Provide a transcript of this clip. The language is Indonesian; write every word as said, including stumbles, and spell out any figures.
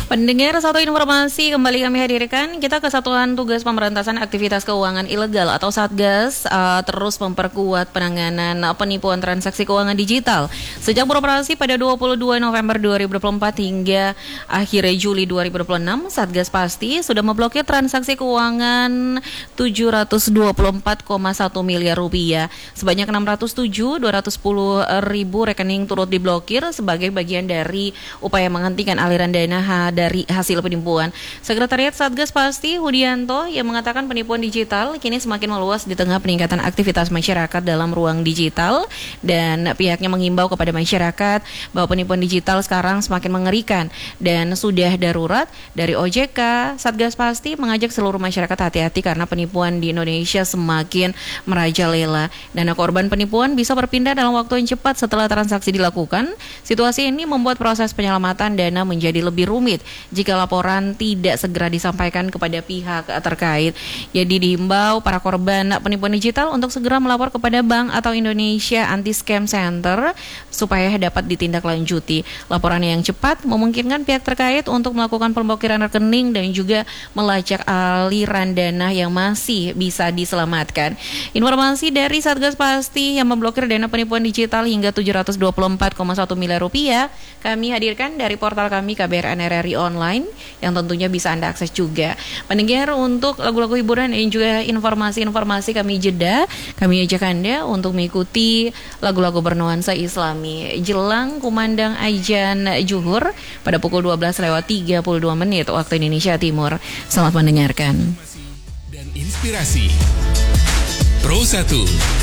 Pendengar, satu informasi kembali kami hadirkan. Kita Kesatuan Tugas Pemberantasan Aktivitas Keuangan Ilegal atau Satgas uh, terus memperkuat penanganan penipuan transaksi keuangan digital. Sejak beroperasi pada dua puluh dua November dua ribu dua puluh empat hingga akhir Juli dua ribu dua puluh enam, Satgas Pasti sudah memblokir transaksi keuangan tujuh ratus dua puluh empat koma satu miliar rupiah. Sebanyak enam ratus tujuh ribu dua ratus sepuluh ribu rekening turut diblokir sebagai bagian dari upaya menghentikan aliran dana dari hasil penipuan. Sekretariat Satgas Pasti Hudianto yang mengatakan penipuan digital kini semakin meluas di tengah peningkatan aktivitas masyarakat dalam ruang digital, dan pihaknya menghimbau kepada masyarakat bahwa penipuan digital sekarang semakin mengerikan dan sudah darurat. Dari O J K, Satgas Pasti mengajak seluruh masyarakat hati-hati karena penipuan di Indonesia semakin merajalela. Dana korban penipuan bisa berpindah dalam waktu yang cepat setelah transaksi dilakukan. Situasi ini membuat proses penyelamatan dana menjadi lebih rumit jika laporan tidak segera disampaikan kepada pihak terkait. Jadi dihimbau para korban penipuan digital untuk segera melapor kepada Bank atau Indonesia Anti-Scam Center supaya dapat ditindaklanjuti. Laporan yang cepat memungkinkan pihak terkait untuk melakukan pemblokiran rekening dan juga melacak aliran dana yang masih bisa diselamatkan. Informasi dari Satgas Pasti yang memblokir dana penipuan digital hingga tujuh ratus dua puluh empat koma satu miliar rupiah kami hadirkan dari portal kami K B R N R R I Online yang tentunya bisa Anda akses juga. Pendengar, untuk lagu-lagu hiburan dan juga informasi-informasi kami jeda, kami ajak Anda untuk mengikuti lagu-lagu bernuansa Islami jelang kumandang azan zuhur pada pukul dua belas lewat tiga puluh dua menit waktu Indonesia Timur. Selamat mendengarkan. Dan inspirasi Pro satu